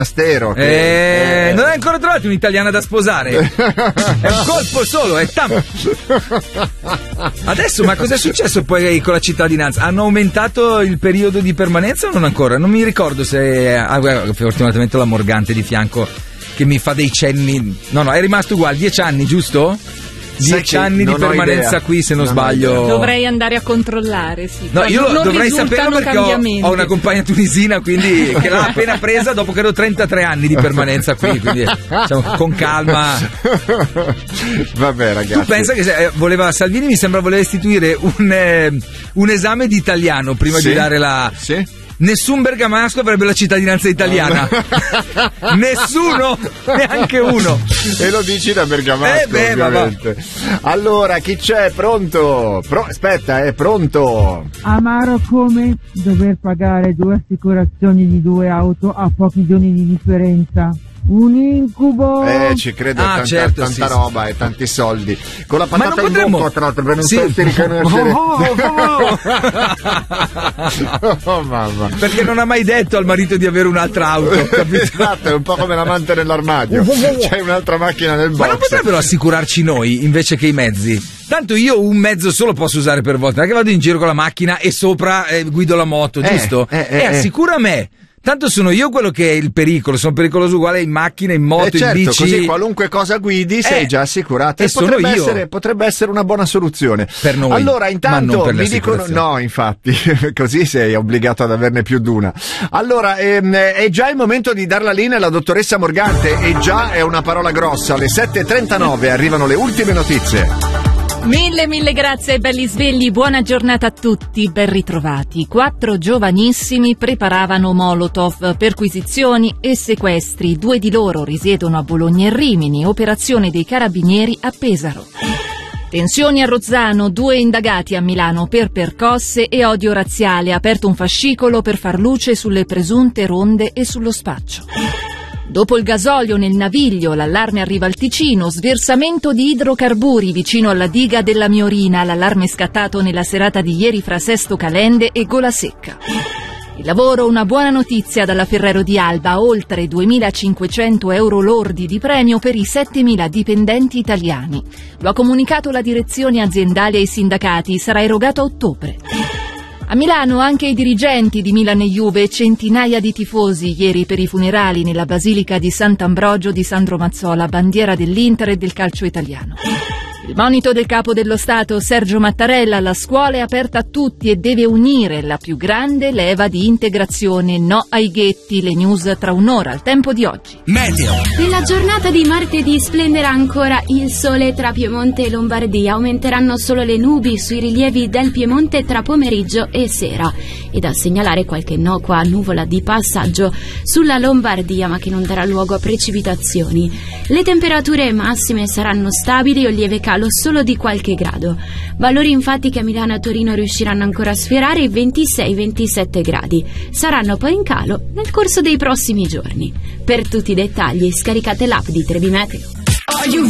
Astero. Non hai ancora trovato un'italiana da sposare? È un colpo solo, è tam. Adesso, ma cosa è successo poi con la cittadinanza? Hanno aumentato il periodo di permanenza o non ancora? Non mi ricordo se... fortunatamente la Morgante di fianco che mi fa dei cenni. No, è rimasto uguale, 10 anni, giusto? 10 anni di permanenza qui, se non sbaglio. Dovrei andare a controllare, sì. No, io dovrei saperlo perché ho una compagna tunisina, quindi che l'ha appena presa dopo che ero 33 anni di permanenza qui, quindi diciamo, con calma. Vabbè, ragazzi. Tu pensa che Salvini mi sembra voleva istituire un esame di italiano prima di dare la... Sì? Nessun bergamasco avrebbe la cittadinanza italiana. Nessuno, neanche uno. E lo dici da bergamasco, ovviamente. Allora, chi c'è? Pronto? Aspetta, è pronto. Amaro come dover pagare 2 assicurazioni di 2 auto a pochi giorni di differenza. Un incubo. Ci credo, tanta roba e tanti soldi. Con la patata in bocca, tra l'altro, per non farti riconoscere. Oh mamma. Perché non ha mai detto al marito di avere un'altra auto, capito? Esatto, è un po' come l'amante nell'armadio. C'è un'altra macchina nel box. Ma non potrebbero assicurarci noi invece che i mezzi? Tanto io un mezzo solo posso usare per volta, perché vado in giro con la macchina e sopra guido la moto, giusto? Assicura me. Tanto sono io quello che è il pericolo, sono pericoloso uguale in macchina, in moto, in bici. Così qualunque cosa guidi sei già assicurato. E potrebbe essere una buona soluzione. Per noi, allora, intanto ma non per mi dicono no, infatti, così sei obbligato ad averne più di una. Allora, è già il momento di dar la linea alla dottoressa Morgante, e già è una parola grossa. Alle 7:39 arrivano le ultime notizie. Mille grazie, belli svegli, buona giornata a tutti, ben ritrovati. 4 giovanissimi preparavano molotov, perquisizioni e sequestri. 2 di loro risiedono a Bologna e Rimini, operazione dei carabinieri a Pesaro. Tensioni a Rozzano, 2 indagati a Milano per percosse e odio razziale, aperto un fascicolo per far luce sulle presunte ronde e sullo spaccio. Dopo il gasolio nel Naviglio, l'allarme arriva al Ticino, sversamento di idrocarburi vicino alla diga della Miorina, l'allarme scattato nella serata di ieri fra Sesto Calende e Golasecca. Il lavoro, una buona notizia dalla Ferrero di Alba, oltre 2.500 euro lordi di premio per i 7.000 dipendenti italiani. Lo ha comunicato la direzione aziendale ai sindacati, sarà erogato a ottobre. A Milano anche i dirigenti di Milan e Juve, centinaia di tifosi ieri per i funerali nella Basilica di Sant'Ambrogio di Sandro Mazzola, bandiera dell'Inter e del calcio italiano. Il monito del capo dello Stato Sergio Mattarella: la scuola è aperta a tutti e deve unire la più grande leva di integrazione, no ai ghetti. Le news tra un'ora, al tempo di oggi. Meteo. Nella giornata di martedì splenderà ancora il sole tra Piemonte e Lombardia, aumenteranno solo le nubi sui rilievi del Piemonte tra pomeriggio e sera, e da segnalare qualche innocua nuvola di passaggio sulla Lombardia, ma che non darà luogo a precipitazioni. Le temperature massime saranno stabili o lieve calo solo di qualche grado, valori infatti che a Milano e a Torino riusciranno ancora a sfiorare i 26-27 gradi, saranno poi in calo nel corso dei prossimi giorni. Per tutti i dettagli scaricate l'app di Trebi Meteo.